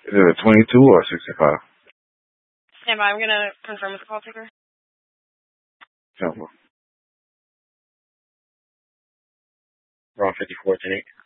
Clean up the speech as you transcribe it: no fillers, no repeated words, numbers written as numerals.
Is it a 22 or a 65? Stand by. I'm going to confirm with the call taker. Temple. Wrong 54 10-8.